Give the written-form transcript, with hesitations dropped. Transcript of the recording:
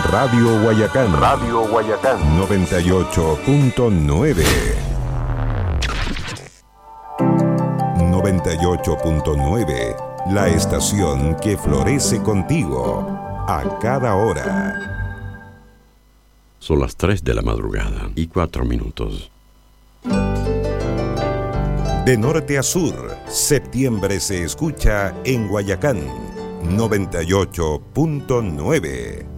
Radio Guayacán. Radio Guayacán. 98.9. 98.9. La estación que florece contigo a cada hora. Son las 3 de la madrugada y 4 minutos. De norte a sur, septiembre se escucha en Guayacán, 98.9.